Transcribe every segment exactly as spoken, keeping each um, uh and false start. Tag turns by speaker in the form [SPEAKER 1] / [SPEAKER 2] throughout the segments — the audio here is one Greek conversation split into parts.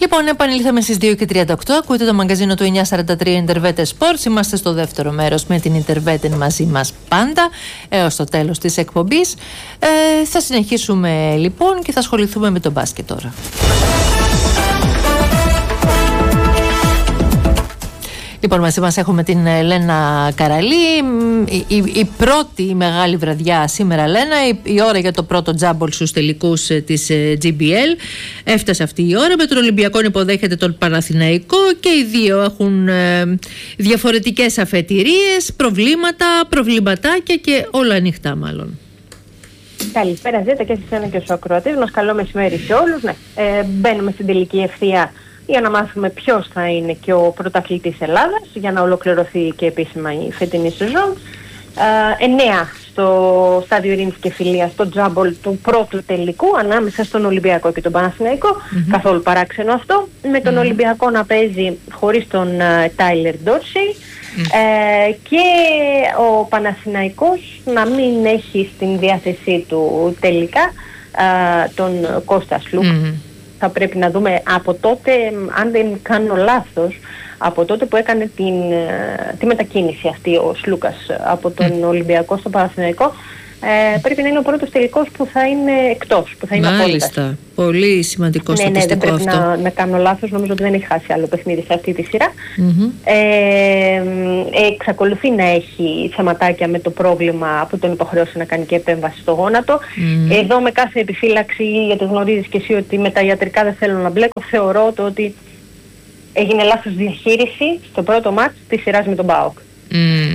[SPEAKER 1] Λοιπόν, επανήλθαμε στις δύο και τριάντα οκτώ. Ακούτε το μαγκαζίνο του εννιακόσια σαράντα τρία Intervete Sports. Είμαστε στο δεύτερο μέρος με την Intervete μαζί μας πάντα έως το τέλος της εκπομπής. Ε, θα συνεχίσουμε λοιπόν και θα ασχοληθούμε με το μπάσκετ τώρα. Λοιπόν, μαζί μας έχουμε την Λένα Καραλή. Η, η, η πρώτη μεγάλη βραδιά σήμερα, Λένα, η, η ώρα για το πρώτο τζάμπολ στους τελικούς της τζι μπι ελ. Έφτασε αυτή η ώρα. Με τον Ολυμπιακό υποδέχεται τον Παναθηναϊκό και οι δύο έχουν ε, διαφορετικές αφετηρίες, προβλήματα, προβληματάκια και όλα ανοιχτά μάλλον.
[SPEAKER 2] Καλησπέρα Ζέτα και σε εσένα και στους ακροατές μας. Καλό μεσημέρι σε όλους. Ναι. Ε, μπαίνουμε στην τελική ευθεία για να μάθουμε ποιος θα είναι και ο πρωταθλητής Ελλάδας για να ολοκληρωθεί και επίσημα η φετινή σεζόν. Ε, εννέα στο στάδιο ειρήνης και φιλίας, στο τζάμπολ του πρώτου τελικού ανάμεσα στον Ολυμπιακό και τον Παναθηναϊκό. Mm-hmm. Καθόλου παράξενο αυτό. Με τον mm-hmm. Ολυμπιακό να παίζει χωρίς τον Τάιλερ uh, Ντόρσεϊ mm-hmm. ε, και ο Παναθηναϊκός να μην έχει στην διάθεσή του τελικά uh, τον Κώστα Σλούκα. Mm-hmm. Θα πρέπει να δούμε από τότε, αν δεν κάνω λάθος, από τότε που έκανε την, τη μετακίνηση αυτή ο Σλούκας από τον mm. Ολυμπιακό στο Παναθηναϊκό, ε, πρέπει να είναι ο πρώτος τελικός που θα είναι εκτός, που θα είναι απόλυτα.
[SPEAKER 1] Μάλιστα, πολύ σημαντικό
[SPEAKER 2] ναι,
[SPEAKER 1] στατιστικό
[SPEAKER 2] ναι, δεν πρέπει
[SPEAKER 1] αυτό.
[SPEAKER 2] Να, να κάνω λάθος, νομίζω ότι δεν έχει χάσει άλλο παιχνίδι σε αυτή τη σειρά.
[SPEAKER 1] Mm-hmm.
[SPEAKER 2] Ε, εξακολουθεί να έχει θεματάκια με το πρόβλημα που τον υποχρεώσει να κάνει και επέμβαση στο γόνατο. Mm-hmm. Εδώ με κάθε επιφύλαξη, γιατί γνωρίζεις και εσύ ότι με τα ιατρικά δεν θέλω να μπλέκω, θεωρώ το ότι έγινε λάθος διαχείριση στο πρώτο μάτς της σειράς με τον ΠΑΟΚ. Mm.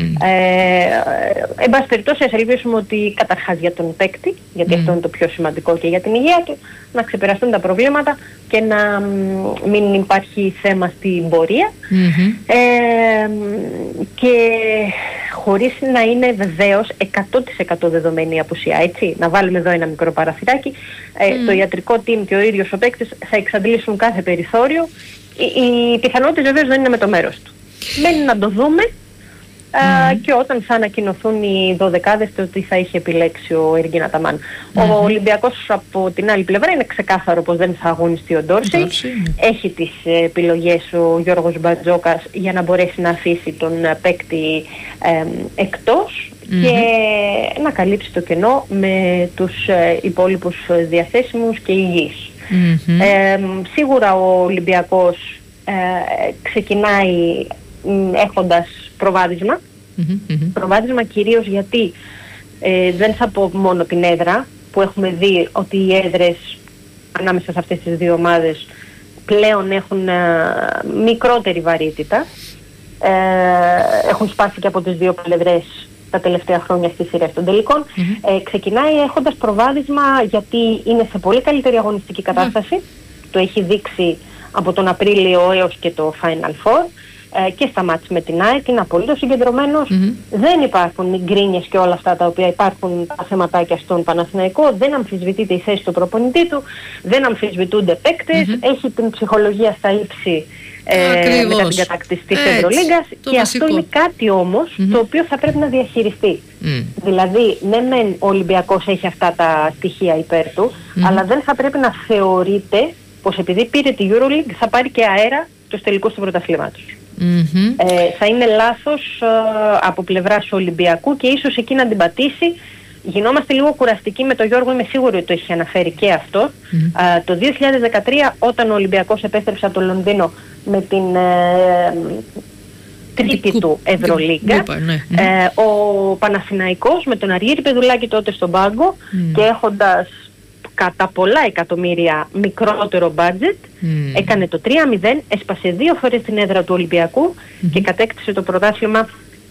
[SPEAKER 2] Ε, εν πάση περιπτώσει, ας ελπίσουμε ότι καταρχάς για τον παίκτη, γιατί mm. αυτό είναι το πιο σημαντικό και για την υγεία του, να ξεπεραστούν τα προβλήματα και να μην υπάρχει θέμα στην πορεία. Mm-hmm. Ε, και χωρίς να είναι βεβαίως εκατό τοις εκατό δεδομένη η απουσία, έτσι. Να βάλουμε εδώ ένα μικρό παραθυράκι. Ε, mm. Το ιατρικό team και ο ίδιος ο παίκτης θα εξαντλήσουν κάθε περιθώριο. Οι, οι πιθανότητες βεβαίως δεν είναι με το μέρος του. Μένει να το δούμε. Mm. Uh, και όταν θα ανακοινωθούν οι δωδεκάδες ότι θα είχε επιλέξει ο Εργκίν Αταμάν. Mm-hmm. Ο Ολυμπιακός από την άλλη πλευρά είναι ξεκάθαρο πως δεν θα αγωνιστεί ο Ντόρσεϊ. Mm. Έχει τις επιλογές ο Γιώργος Μπατζόκας για να μπορέσει να αφήσει τον παίκτη ε, εκτός mm-hmm. και να καλύψει το κενό με τους ε, υπόλοιπους διαθέσιμους και υγιείς. Mm-hmm. Ε, σίγουρα ο Ολυμπιακός ε, ξεκινάει έχοντας προβάδισμα. Mm-hmm. Προβάδισμα κυρίως γιατί ε, δεν θα πω μόνο την έδρα, που έχουμε δει ότι οι έδρες ανάμεσα σε αυτές τις δύο ομάδες πλέον έχουν α, μικρότερη βαρύτητα. Ε, έχουν σπάσει και από τις δύο πλευρές τα τελευταία χρόνια στις σειρές των τελικών. Mm-hmm. Ε, ξεκινάει έχοντας προβάδισμα γιατί είναι σε πολύ καλύτερη αγωνιστική κατάσταση. Mm-hmm. Το έχει δείξει από τον Απρίλιο έως και το Final Four. Και στα μάτς με την ΑΕΚ, είναι απολύτως συγκεντρωμένος. Mm-hmm. Δεν υπάρχουν οι γκρίνιες και όλα αυτά τα οποία υπάρχουν τα θεματάκια στον Παναθηναϊκό. Δεν αμφισβητείται η θέση του προπονητή του, δεν αμφισβητούνται παίκτες. Mm-hmm. Έχει την ψυχολογία στα ύψη ε, μετά την κατάκτηση της Ευρωλίγκας. Και βασικό. Αυτό είναι κάτι όμως mm-hmm. το οποίο θα πρέπει να διαχειριστεί. Mm. Δηλαδή, ναι μεν ο Ολυμπιακός έχει αυτά τα στοιχεία υπέρ του, mm-hmm. αλλά δεν θα πρέπει να θεωρείται πως επειδή πήρε τη EuroLeague θα πάρει και αέρα τους τελικούς του πρωταθλήματος. Mm-hmm. Ε, θα είναι λάθος ε, από πλευράς Ολυμπιακού και ίσως εκεί να την πατήσει. Γινόμαστε λίγο κουραστικοί με τον Γιώργο, είμαι σίγουρη ότι το έχει αναφέρει και αυτό. Mm-hmm. Ε, το δύο χιλιάδες δεκατρία όταν ο Ολυμπιακός επέστρεψε από το Λονδίνο με την ε, τρίτη του Ευρωλίγκα, ναι. ε, ο Παναθηναϊκός με τον Αργύρη Πεδουλάκη τότε στον πάγκο mm. και έχοντας κατά πολλά εκατομμύρια μικρότερο budget, mm. έκανε το τρία μηδέν, έσπασε δύο φορές την έδρα του Ολυμπιακού mm-hmm. και κατέκτησε το πρωτάθλημα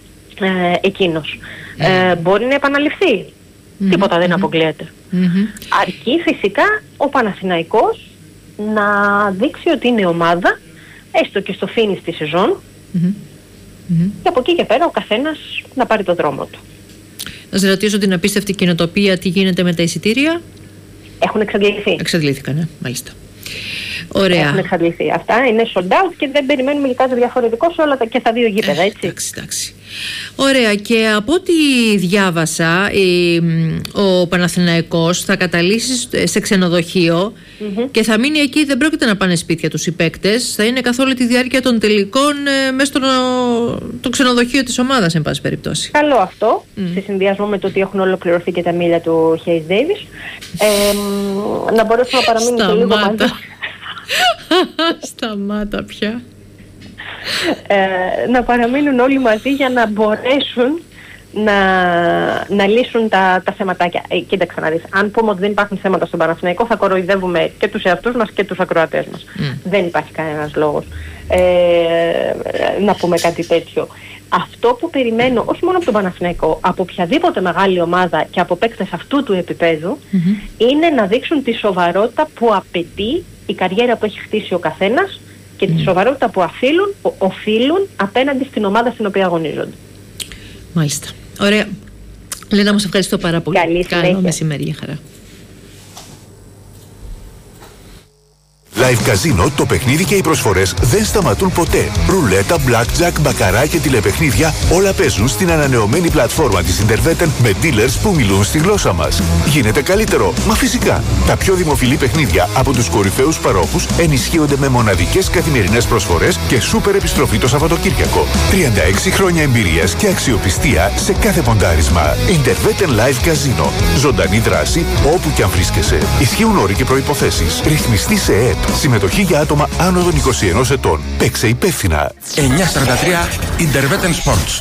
[SPEAKER 2] ε, εκείνος. Mm. Ε, μπορεί να επαναληφθεί. Mm-hmm. Τίποτα δεν mm-hmm. αποκλείεται. Mm-hmm. Αρκεί φυσικά ο Παναθηναϊκός να δείξει ότι είναι ομάδα, έστω και στο finish της σεζόν, mm-hmm. Mm-hmm. και από εκεί και πέρα ο καθένας να πάρει το δρόμο του.
[SPEAKER 1] Να σε ρωτήσω την απίστευτη κοινοτοπία, τι γίνεται με τα εισιτήρια?
[SPEAKER 2] Έχουν εξαντληθεί.
[SPEAKER 1] Εξαντλήθηκαν, ναι, μάλιστα. Ωραία.
[SPEAKER 2] Έχουν εξαντληθεί. Αυτά είναι sold out και δεν περιμένουμε για κάτι διαφορετικό σε όλα τα και στα δύο γήπεδα, έτσι.
[SPEAKER 1] Εντάξει, εντάξει. Ωραία, και από ό,τι διάβασα, ο Παναθηναϊκός θα καταλύσει σε ξενοδοχείο mm-hmm. και θα μείνει εκεί, δεν πρόκειται να πάνε σπίτια τους οι παίκτες, θα είναι καθ' όλη τη διάρκεια των τελικών μέσα στο το ξενοδοχείο της ομάδας, εν πάση περιπτώσει.
[SPEAKER 2] Καλό αυτό, mm. σε συνδυασμό με το ότι έχουν ολοκληρωθεί και τα μίλια του Hayes Davis. Ε, να μπορέσουν να παραμείνουν και λίγο μαζί.
[SPEAKER 1] Σταμάτα πια.
[SPEAKER 2] Ε, να παραμείνουν όλοι μαζί για να μπορέσουν να, να λύσουν τα, τα θεματάκια. Ε, κοίταξε να δεις, αν πούμε ότι δεν υπάρχουν θέματα στον Παναθηναϊκό, θα κοροϊδεύουμε και τους εαυτούς μας και τους ακροατές μας. Mm. Δεν υπάρχει κανένας λόγος ε, να πούμε κάτι τέτοιο. Αυτό που περιμένω, όχι μόνο από τον Παναθηναϊκό, από οποιαδήποτε μεγάλη ομάδα και από παίκτες αυτού του επίπεδου, mm-hmm. είναι να δείξουν τη σοβαρότητα που απαιτεί η καριέρα που έχει χτίσει ο καθένας και mm. τη σοβαρότητα που αφήλουν, οφείλουν απέναντι στην ομάδα στην οποία αγωνίζονται.
[SPEAKER 1] Μάλιστα. Ωραία. Λένα, μας ευχαριστώ πάρα πολύ.
[SPEAKER 2] Καλή συνέχεια.
[SPEAKER 1] Καλό μεσημέρι, για χαρά.
[SPEAKER 3] Live Casino, το παιχνίδι και οι προσφορές δεν σταματούν ποτέ. Ρουλέτα, blackjack, μπακαρά και τηλεπαιχνίδια, όλα παίζουν στην ανανεωμένη πλατφόρμα της Interwetten με dealers που μιλούν στη γλώσσα μας. Γίνεται καλύτερο, μα φυσικά. Τα πιο δημοφιλή παιχνίδια από τους κορυφαίους παρόχους ενισχύονται με μοναδικές καθημερινές προσφορές και σούπερ επιστροφή το Σαββατοκύριακο. τριάντα έξι χρόνια εμπειρίας και αξιοπιστία σε κάθε ποντάρισμα. Interwetten Live Casino. Ζωντανή δράση όπου και αν βρίσκεσαι. Ισχύουν όροι και προϋποθέσεις. Ρυθμιστή σε ΕΕΠ. Συμμετοχή για άτομα άνω των είκοσι ενός ετών. Παίξε υπεύθυνα.
[SPEAKER 4] εννιακόσια σαράντα τρία Interwetten Sports.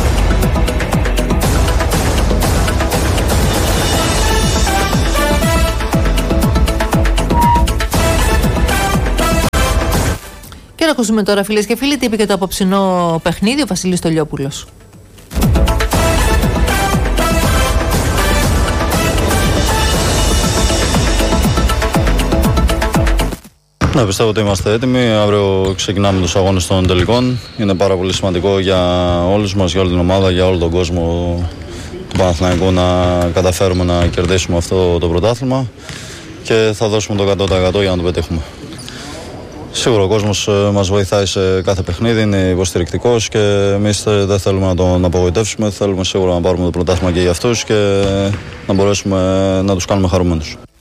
[SPEAKER 1] Και να ακούσουμε τώρα, φίλες και φίλοι, τι είπε και το απόψινό παιχνίδι ο Βασίλης Στολιόπουλος.
[SPEAKER 5] Ναι, πιστεύω ότι είμαστε έτοιμοι. Αύριο ξεκινάμε τους αγώνες των τελικών. Είναι πάρα πολύ σημαντικό για όλους μας, για όλη την ομάδα, για όλο τον κόσμο του Παναθηναϊκού να καταφέρουμε να κερδίσουμε αυτό το πρωτάθλημα και θα δώσουμε το εκατό τοις εκατό για να το πετύχουμε. Σίγουρα ο κόσμος μας βοηθάει σε κάθε παιχνίδι, είναι υποστηρικτικός και εμείς δεν θέλουμε να τον απογοητεύσουμε. Θέλουμε σίγουρα να πάρουμε το πρωτάθλημα και για αυτούς και να μπορέσουμε να τους κάνουμε χαρούμενους.